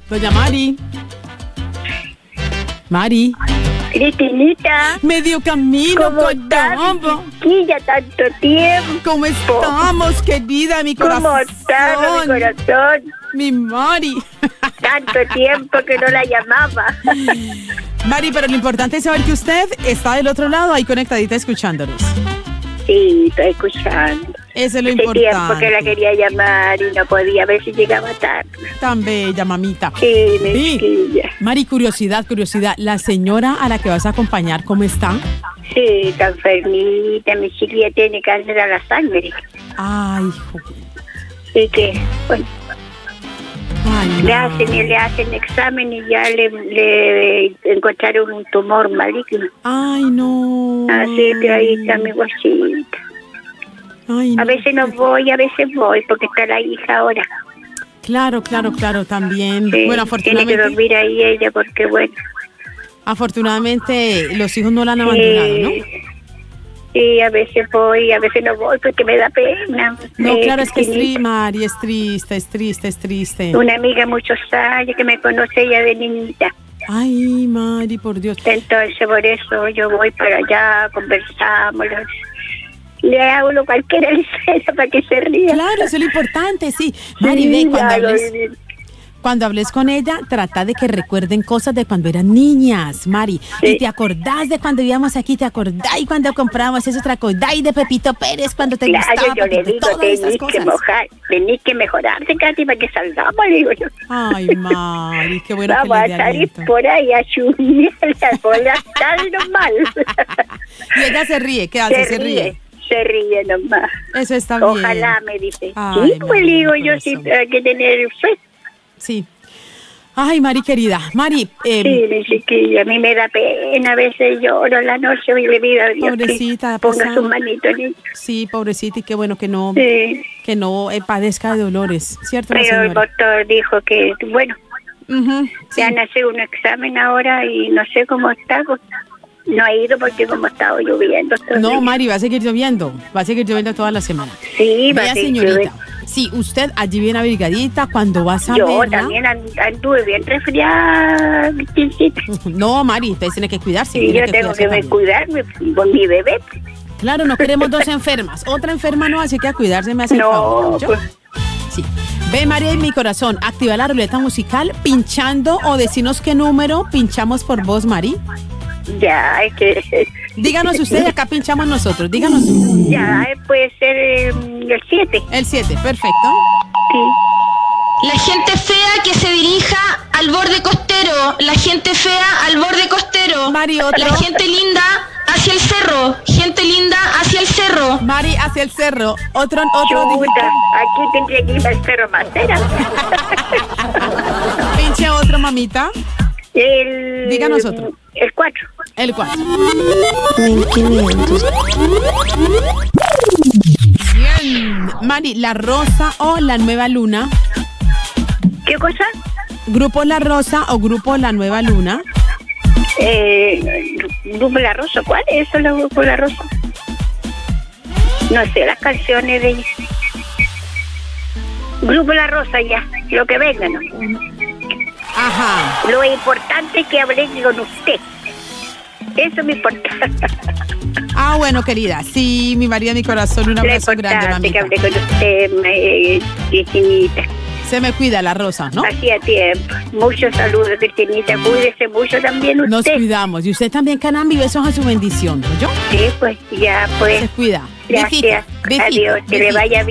Doña Mari. Mari. Cristinita. Medio camino, ¿Cómo estás, caramba. chiquilla, tanto tiempo? ¿Cómo estamos, querida, mi corazón? ¿Cómo estás, mi corazón? Mi Mari. Tanto tiempo que no la llamaba. Mari, pero lo importante es saber que usted está del otro lado, ahí conectadita, escuchándonos. Sí, estoy escuchando. Eso es lo Hace importante. tiempo que la quería llamar y no podía, a ver si llegaba tarde. Tan bella, mamita. Sí, mi chiquilla. Mari, curiosidad. ¿La señora a la que vas a acompañar, cómo está? Sí, está enfermita, mi chiquilla tiene cáncer a la sangre. Ay, hijo. Así que, bueno, Ay, le hacen examen y ya le encontraron un tumor maligno. Ay, no. Así que ahí está mi guachita. Ay, no. A veces no voy, a veces voy, porque está la hija ahora. Claro, también. Sí, Bueno, tiene que dormir ahí ella, porque bueno. Afortunadamente los hijos no la han abandonado, ¿no? Sí, a veces voy, a veces no voy, porque me da pena. No, claro, es que es triste, Mari, es triste. Una amiga muchos años que me conoce ella de niñita. Ay, Mari, por Dios. Entonces, por eso yo voy para allá, conversamos, le hago lo cualquiera escena para que se ría. Claro, eso es lo importante, sí. Mari, Sí, ve, cuando hables con ella, trata de que recuerden cosas de cuando eran niñas, Mari. Sí. Y te acordás de cuando vivíamos aquí, te acordás y cuando comprábamos eso, te acordás de Pepito Pérez cuando te gustaba. Yo le digo, tenés que mejorarte, Katy, para que salgamos, le digo yo. Ay, Mari, qué bueno. Vamos que le a dé salir aliento. por ahí a chumear, por estar normal. Y ella se ríe, ¿qué hace? Se ríe. Se ríe nomás. Eso está bien. Ojalá, me dice. Ay, Sí, pues Mari, digo yo, sí, corazón. hay que tener fe. Sí. Ay, Mari, querida. Mari, Sí, mi chiquilla, a mí me da pena, a veces lloro la noche y le pido a Dios Pobrecita, que ponga pasada. su manito en ella. sí, pobrecita, y qué bueno que no, Sí, padezca de dolores, ¿cierto, la pero el señora? doctor dijo que, bueno, Ujú, le sí. van a hacer un examen ahora y no sé cómo está. No ha ido porque como ha estado lloviendo. No, Mari, va a seguir lloviendo toda la semana. Sí, va Vea, a seguir señorita, lloviendo. sí, usted allí bien abrigadita, cuando vas a Yo verla... también anduve bien resfriada, Virgencita. No, Mari, usted tiene que cuidarse. Y tiene yo tengo cuidarse que también. cuidarme con mi bebé. Claro, no queremos dos enfermas. Otra enferma no, así que a cuidarse me hace el favor. No, ¿yo? pues, Sí. Ve, María, en mi corazón, activa la ruleta musical pinchando o decinos qué número pinchamos por vos, Mari. ya, es que... Díganos usted y acá pinchamos nosotros. Díganos. Ya, puede ser el 7. El 7, perfecto. Sí. La gente fea que se dirija al borde costero. La gente fea al borde costero. Mari, otro. La gente linda hacia el cerro. Gente linda hacia el cerro. Mari, hacia el cerro. Otro Chuta, dígito. aquí tendría que ir al Cerro Macera. Pinche otro, mamita. Díganos otro. El 4. El 4. 1500. Bien. Mari, La Rosa o La Nueva Luna. ¿Qué cosa? Grupo La Rosa o Grupo La Nueva Luna. Grupo La Rosa, ¿cuál es eso, el Grupo La Rosa? No sé, las canciones de Grupo La Rosa, ya, lo que venga, ¿no? Ajá. Lo importante es que hablé con usted. Eso me importa. Ah, bueno, querida. Sí, mi María, mi corazón, un Lo abrazo grande, importante que mamita. hablé con usted, Cristinita. Se me cuida La Rosa, ¿no? Hacía tiempo. Muchos saludos, Cristinita. Cuídese mucho también usted. Nos cuidamos. Y usted también, Canambi, besos a su bendición, ¿no? Yo. Sí, pues, ya, pues. Se cuida. Gracias. Besito, Adiós. Que le vaya bien.